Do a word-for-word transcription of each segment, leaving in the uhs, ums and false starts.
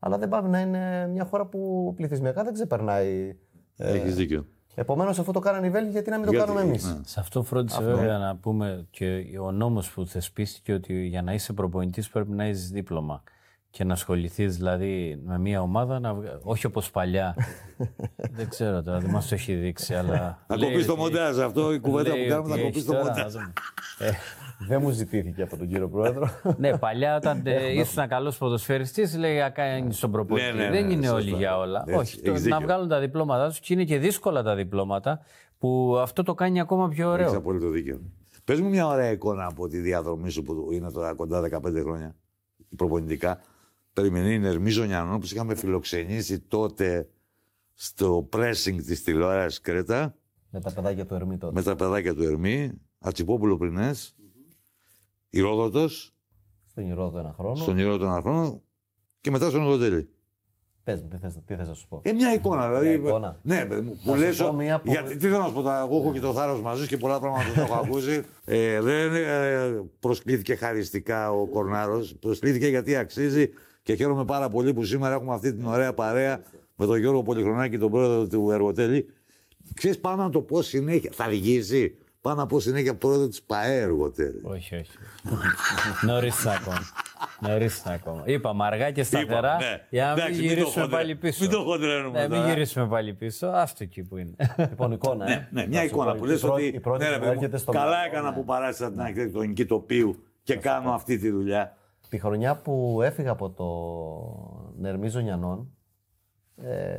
αλλά δεν πάει να είναι μια χώρα που πληθυσμιακά δεν ξεπερνάει. Έχεις ε, δίκιο. Επομένως, αφού το κάνανε οι Βέλγοι, γιατί να μην το γιατί, κάνουμε εμείς. Ναι. Σε αυτό φρόντισε αυτό. βέβαια να πούμε και ο νόμος που θεσπίστηκε ότι για να είσαι προπονητής πρέπει να έχεις δίπλωμα. Και να ασχοληθείς δηλαδή με μια ομάδα, να... όχι όπως παλιά. Δεν ξέρω τώρα, δεν μας το έχει δείξει, αλλά. Να κοπείς το μοντάζ αυτό, η κουβέντα που κάνουμε, να κοπείς το μοντάζ. Δεν μου ζητήθηκε από τον κύριο Πρόεδρο. Ναι, παλιά όταν ήσουν καλός ποδοσφαιριστής, λέει κάνει στον προπονητή. Ναι, ναι, δεν ναι, είναι σωστά. όλοι για όλα. Έτσι, όχι, το, να βγάλουν τα διπλώματά τους και είναι και δύσκολα τα διπλώματα που αυτό το κάνει ακόμα πιο ωραίο. Έχεις απόλυτο δίκιο. Πες μου μια ωραία εικόνα από τη διαδρομή σου που είναι τώρα κοντά δεκαπέντε χρόνια προπονητικά. Περιμενή Ερμή Ζωνιανών που είχαμε φιλοξενήσει τότε στο pressing της τηλεόρασης Κρέτα. Με τα παιδάκια του Ερμή τότε. Με τα παιδάκια του Ερμή. Ατσιπόπουλο Πρινές. Mm-hmm. Ηρόδοτος. Στον Ηρόδοτο ένα χρόνο. Στον Ηρόδοτο ένα χρόνο. Και μετά στον Εγωτέλη. Πες μου, τι θες, τι θες να σου πω. Ε, μια εικόνα δηλαδή. Μια εικόνα. Ναι, που λες. Που... Γιατί τι θέλω να σου πω, εγώ έχω και το θάρρος μαζί και πολλά πράγματα που έχω ακούσει. Ε, δεν ε, προσκλήθηκε χαριστικά ο Κορνάρος. Προσκλήθηκε γιατί αξίζει. Και χαίρομαι πάρα πολύ που σήμερα έχουμε αυτή την ωραία παρέα με τον Γιώργο Πολυχρονάκη, τον πρόεδρο του Εργοτέλη. Ξέρεις, πάνω να το πω συνέχεια. Θα αργήσει. Πάω να πω συνέχεια πρόεδρο της ΠΑΕ Εργοτέλη. Όχι, όχι. Νωρίς ακόμα. Νωρίς ακόμα. Είπαμε αργά και σταθερά ναι. για να μην γυρίσουμε πάλι πίσω. Μην το χοντρένουμε. Ναι, μην γυρίσουμε πάλι πίσω. Άστο εκεί που είναι. Λοιπόν, εικόνα. Ε. Ναι, ναι, μια εικόνα που λες ότι. Καλά έκανα που παράστησα την αρχιτεκτονική τοπίου και κάνω αυτή τη δουλειά. Τη χρονιά που έφυγα από το Ερμή Ζωνιανών, ε,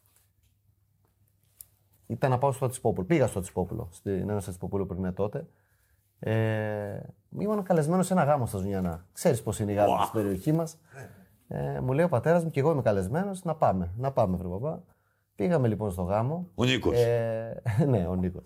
ήταν να πάω στο Ατσιπόπουλο. Πήγα στο Ατσιπόπουλο, στην Ένωση Ατσιποπούλου πριν είναι τότε. Ε, ήμουν καλεσμένος σε ένα γάμο στα Ζωνιανά. Ξέρεις πώς είναι οι γάμοι wow. στην περιοχή μας. Ε, μου λέει ο πατέρας μου και εγώ είμαι καλεσμένος, να πάμε. Να πάμε, βρε παπά. Πήγαμε λοιπόν στο γάμο. Ο Νίκος. Ε, ναι, ο Νίκος.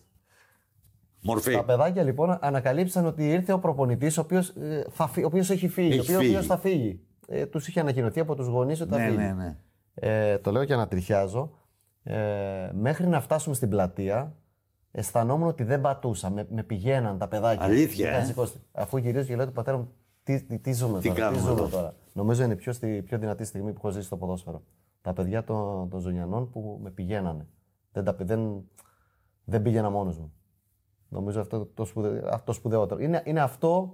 Μορφή. Τα παιδάκια λοιπόν ανακαλύψαν ότι ήρθε ο προπονητής ο οποίος, ε, θα φύ, ο οποίος έχει φύγει. Έχει ο οποίος θα φύγει. Ε, τους είχε ανακοινωθεί από τους γονείς ότι θα ναι, φύγει. Ναι, ναι. Ε, το λέω και ανατριχιάζω. Ε, μέχρι να φτάσουμε στην πλατεία, αισθανόμουν ότι δεν πατούσα. Με, με πηγαίναν τα παιδάκια. Αλήθεια. Ε? Αφού γυρίζω και λέω του πατέρα μου, τι, τι, τι ζούμε τι τώρα. Τι ζούμε τώρα. τώρα. Νομίζω είναι η πιο, πιο δυνατή στιγμή που έχω ζήσει στο ποδόσφαιρο. Τα παιδιά των, των Ζωνιανών που με πηγαίνανε. Δεν, τα, δεν, δεν πήγαινα μόνος μου. Νομίζω αυτό το, σπουδαι, το σπουδαιότερο. Είναι, είναι αυτό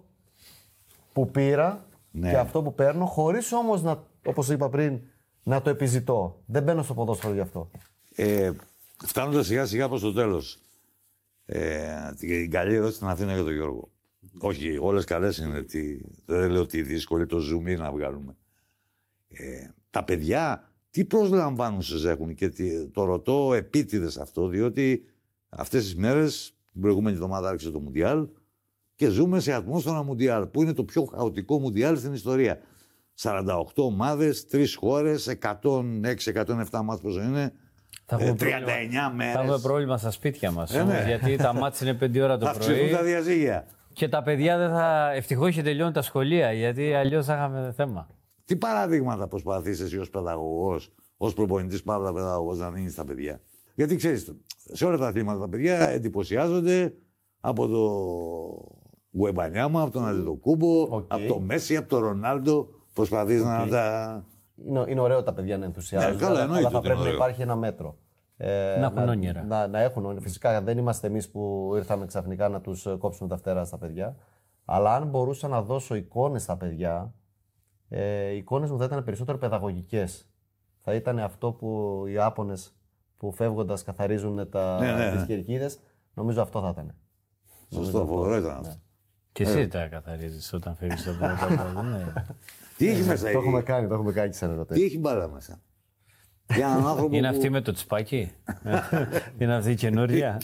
που πήρα ναι. και αυτό που παίρνω, χωρίς όμως, να, όπως είπα πριν, να το επιζητώ. Δεν μπαίνω στο ποδόσφαιρο γι' αυτό. Ε, φτάνοντας σιγά σιγά προς το τέλος. Ε, την καλή ερώτηση στην Αθήνα για τον Γιώργο. Όχι, όλες καλές είναι. Τι, δεν λέω ότι δύσκολη το zoom να βγάλουμε. Ε, τα παιδιά, τι προσλαμβάνουσες έχουν και τι, το ρωτώ επίτηδες αυτό, διότι αυτές τις μέρες, την προηγούμενη εβδομάδα άρχισε το Μουντιάλ και ζούμε σε ατμόσφαιρα Μουντιάλ, που είναι το πιο χαοτικό Μουντιάλ στην ιστορία. σαράντα οκτώ ομάδες, τρεις χώρες, εκατόν έξι εκατόν επτά μάτς πόσο είναι. Θα τριάντα εννιά μέρες. Θα έχουμε πρόβλημα στα σπίτια μας. Ε, ναι. Γιατί τα μάτς είναι πέντε ώρα το θα πρωί. Θα αυξηθούν τα διαζύγια. Και τα παιδιά δεν θα. Ευτυχώς είχε τελειώνει τα σχολεία, γιατί αλλιώς θα είχαμε θέμα. Τι παραδείγματα προσπαθείς εσύ ως παιδαγωγός, ως προπονητής παύλα παιδαγωγός να δίνεις στα παιδιά? Γιατί ξέρεις, σε όλα τα αθλήματα τα παιδιά εντυπωσιάζονται από το Γουεμπανιάμα, από τον Αντετοκούμπο, okay. από το Μέση, από τον Ρονάλντο. Προσπαθείς okay. να τα. Είναι, είναι ωραίο τα παιδιά να ενθουσιάζονται, ναι, καλά, αλλά θα πρέπει να υπάρχει ένα μέτρο. Ε, να έχουν όνειρα. Να, να έχουν όνειρα. Φυσικά δεν είμαστε εμείς που ήρθαμε ξαφνικά να τους κόψουμε τα φτερά στα παιδιά. Αλλά αν μπορούσα να δώσω εικόνες στα παιδιά, ε, οι εικόνες μου θα ήταν περισσότερο παιδαγωγικές. Θα ήταν αυτό που οι Άπωνες που φεύγοντας καθαρίζουν τα, ναι, ναι, ναι. τις κερκίδες. Νομίζω αυτό θα ήταν. Σωστό, φοβερό ήταν αυτό. Και εσύ ε. τα καθαρίζεις όταν φεύγεις από το πρώτο. Τι έχει μέσα? Το έχουμε κάνει, το έχουμε κάνει σαν ερωτές. Τι έχει μπάλα μέσα? Για έναν άνθρωπο είναι που... αυτή με το τσπάκι. Είναι αυτή η καινούρια.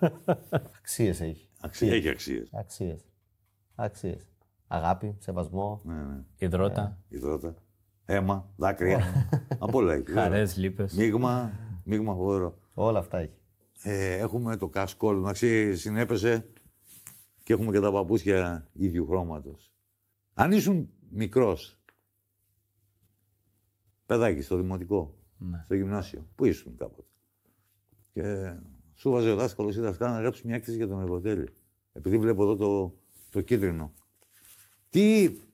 Αξίες έχει. Αξίες. Έχει αξίες. Αξίες. Αξίες. Αγάπη, σεβασμό. Ναι, ναι. Υδρότα. Ε, υδρότα. Αίμα, δάκρυα. Από όλα έχει. Χαρές, λύπες. Μείγμα, μείγμα φοβερό. Όλα αυτά έχει. Ε, έχουμε το κασκόλ. Εντάξει, συνέπεσε και έχουμε και τα παπούτσια ίδιου χρώματος. Αν ήσουν μικρός, παιδάκι στο δημοτικό, ναι. στο γυμνάσιο, πού ήσουν κάποτε. Και σου βάζει ο δάσκαλος ή δασκάλα να γράψει μια έκθεση για τον Εργοτέλη. Επειδή βλέπω εδώ το, το κίτρινο. Τι